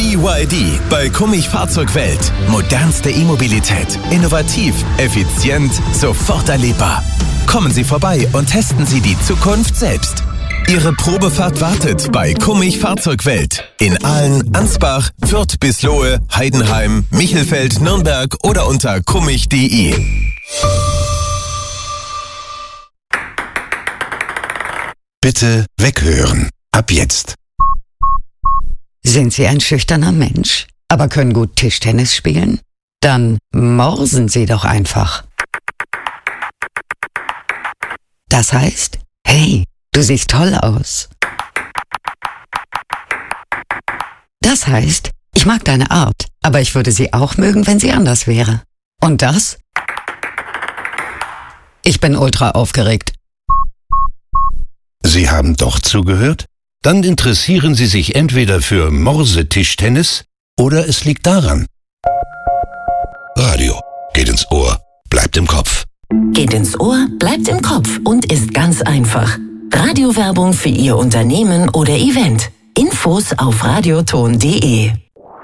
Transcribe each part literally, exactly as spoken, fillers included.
B Y D bei Kummich Fahrzeugwelt. Modernste E-Mobilität. Innovativ, effizient, sofort erlebbar. Kommen Sie vorbei und testen Sie die Zukunft selbst. Ihre Probefahrt wartet bei Kummich Fahrzeugwelt. In Aalen, Ansbach, Fürth bis Lohe, Heidenheim, Michelfeld, Nürnberg oder unter kummich punkt de. Bitte weghören. Ab jetzt. Sind Sie ein schüchterner Mensch, aber können gut Tischtennis spielen? Dann morsen Sie doch einfach. Das heißt, hey, du siehst toll aus. Das heißt, ich mag deine Art, aber ich würde sie auch mögen, wenn sie anders wäre. Und das? Ich bin ultra aufgeregt. Sie haben doch zugehört? Dann interessieren Sie sich entweder für Morse-Tischtennis oder es liegt daran. Radio geht ins Ohr, bleibt im Kopf. Geht ins Ohr, bleibt im Kopf und ist ganz einfach. Radiowerbung für Ihr Unternehmen oder Event. Infos auf radioton punkt de.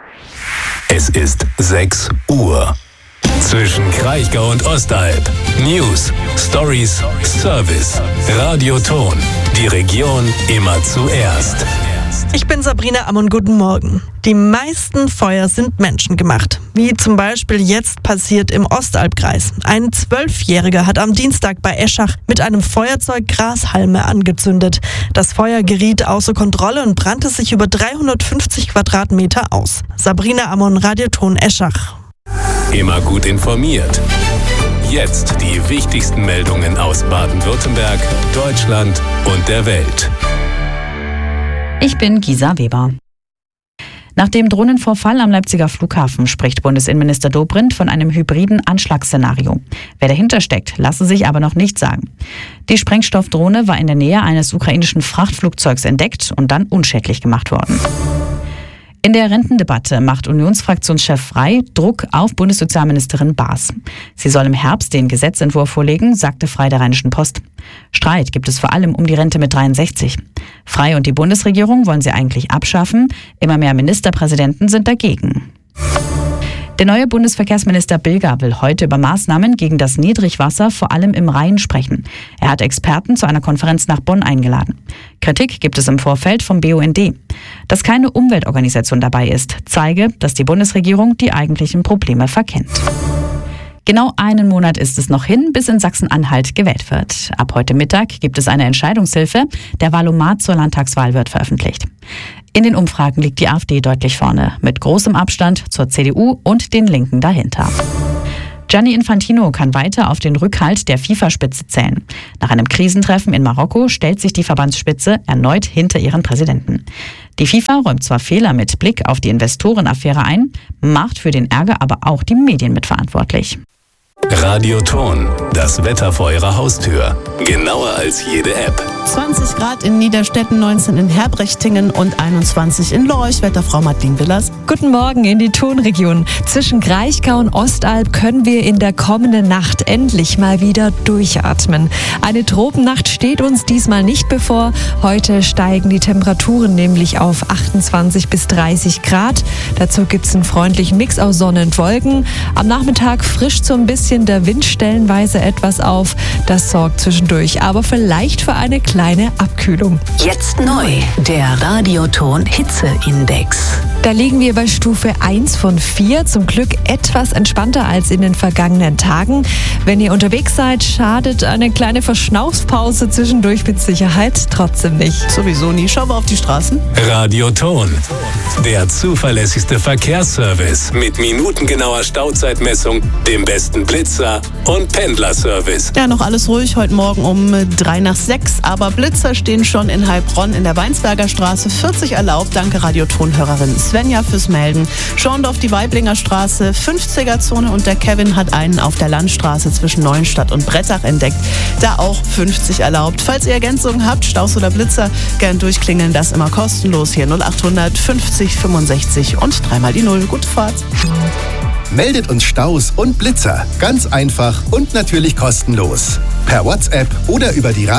Es ist sechs Uhr. Zwischen Kraichgau und Ostalb. News, Stories, Service. Radioton. Die Region immer zuerst. Ich bin Sabrina Ammon, guten Morgen. Die meisten Feuer sind menschengemacht. Wie zum Beispiel jetzt passiert im Ostalbkreis. Ein Zwölfjähriger hat am Dienstag bei Eschach mit einem Feuerzeug Grashalme angezündet. Das Feuer geriet außer Kontrolle und brannte sich über dreihundertfünfzig Quadratmeter aus. Sabrina Ammon, Radioton Eschach. Immer gut informiert. Jetzt die wichtigsten Meldungen aus Baden-Württemberg, Deutschland und der Welt. Ich bin Gisa Weber. Nach dem Drohnenvorfall am Leipziger Flughafen spricht Bundesinnenminister Dobrindt von einem hybriden Anschlagsszenario. Wer dahinter steckt, lasse sich aber noch nicht sagen. Die Sprengstoffdrohne war in der Nähe eines ukrainischen Frachtflugzeugs entdeckt und dann unschädlich gemacht worden. In der Rentendebatte macht Unionsfraktionschef Frey Druck auf Bundessozialministerin Baas. Sie soll im Herbst den Gesetzentwurf vorlegen, sagte Frey der Rheinischen Post. Streit gibt es vor allem um die Rente mit dreiundsechzig. Frey und die Bundesregierung wollen sie eigentlich abschaffen. Immer mehr Ministerpräsidenten sind dagegen. Der neue Bundesverkehrsminister Bilger will heute über Maßnahmen gegen das Niedrigwasser vor allem im Rhein sprechen. Er hat Experten zu einer Konferenz nach Bonn eingeladen. Kritik gibt es im Vorfeld vom B U N D. Dass keine Umweltorganisation dabei ist, zeige, dass die Bundesregierung die eigentlichen Probleme verkennt. Genau einen Monat ist es noch hin, bis in Sachsen-Anhalt gewählt wird. Ab heute Mittag gibt es eine Entscheidungshilfe. Der Wahlomat zur Landtagswahl wird veröffentlicht. In den Umfragen liegt die AfD deutlich vorne, mit großem Abstand zur C D U und den Linken dahinter. Gianni Infantino kann weiter auf den Rückhalt der FIFA-Spitze zählen. Nach einem Krisentreffen in Marokko stellt sich die Verbandsspitze erneut hinter ihren Präsidenten. Die FIFA räumt zwar Fehler mit Blick auf die Investorenaffäre ein, macht für den Ärger aber auch die Medien mitverantwortlich. Radioton, das Wetter vor Ihrer Haustür. Genauer als jede App. zwanzig Grad in Niederstetten, neunzehn in Herbrechtingen und einundzwanzig in Lorch. Wetterfrau Martin Willers. Guten Morgen in die Tonregion. Zwischen Kraichgau und Ostalb können wir in der kommenden Nacht endlich mal wieder durchatmen. Eine Tropennacht steht uns diesmal nicht bevor. Heute steigen die Temperaturen nämlich auf achtundzwanzig bis dreißig Grad. Dazu gibt es einen freundlichen Mix aus Sonne und Wolken. Am Nachmittag frischt so ein bisschen der Wind stellenweise etwas auf. Das sorgt zwischendurch aber vielleicht für eine kleine Abkühlung. Jetzt neu, der Radioton Hitzeindex. Da liegen wir bei Stufe eins von vier, zum Glück etwas entspannter als in den vergangenen Tagen. Wenn ihr unterwegs seid, schadet eine kleine Verschnaufspause zwischendurch mit Sicherheit trotzdem nicht. Sowieso nie. Schauen wir auf die Straßen. Radioton, der zuverlässigste Verkehrsservice mit minutengenauer Stauzeitmessung, dem besten Blitzer und Pendlerservice. Ja, noch alles ruhig heute Morgen um drei nach sechs, aber Blitzer stehen schon in Heilbronn in der Weinsberger Straße, vierzig erlaubt. Danke Radioton-Hörerin Svenja fürs Melden. Schorndorf die Weiblinger Straße, fünfziger-Zone und der Kevin hat einen auf der Landstraße zwischen Neuenstadt und Brettach entdeckt. Da auch fünfzig erlaubt. Falls ihr Ergänzungen habt, Staus oder Blitzer, gern durchklingeln, das immer kostenlos. Hier null achthundert fünfzig fünfundsechzig und dreimal die Null. Gute Fahrt. Meldet uns Staus und Blitzer. Ganz einfach und natürlich kostenlos. Per WhatsApp oder über die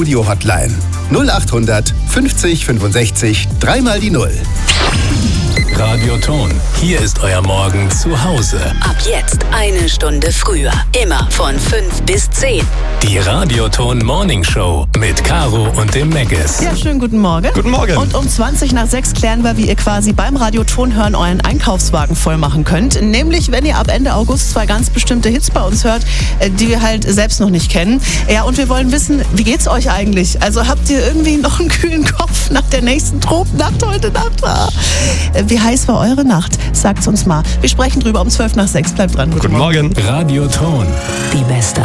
Radioton-Studio-Hotline. null achthundert fünfzig fünfundsechzig, dreimal die Null. Radioton. Hier ist euer Morgen zu Hause. Ab jetzt eine Stunde früher. Immer von fünf bis zehn. Die Radioton Morning Show mit Caro und dem Meggis. Ja, schönen guten Morgen. Guten Morgen. Und um zwanzig nach sechs klären wir, wie ihr quasi beim Radioton hören euren Einkaufswagen voll machen könnt. Nämlich, wenn ihr ab Ende August zwei ganz bestimmte Hits bei uns hört, die wir halt selbst noch nicht kennen. Ja, und wir wollen wissen, wie geht's euch eigentlich? Also habt ihr irgendwie noch einen kühlen Kopf nach der nächsten Tropennacht heute Nacht? Ah. Wie heiß war eure Nacht? Sagt's uns mal. Wir sprechen drüber um zwölf nach sechs. Bleibt dran. Guten Morgen. Radioton. Die beste